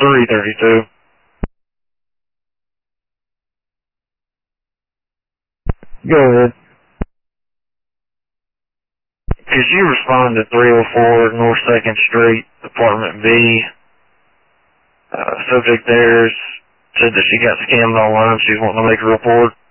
332. Go ahead. Could you respond to 304 North 2nd Street, Apartment B? Subject there said that she got scammed online. She's wanting to make a report.